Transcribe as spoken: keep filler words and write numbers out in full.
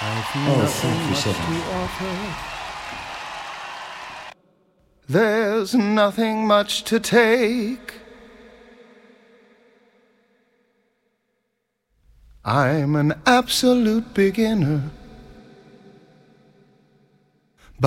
Oh, thank you, Seven. There's nothing much to take. I'm an absolute beginner.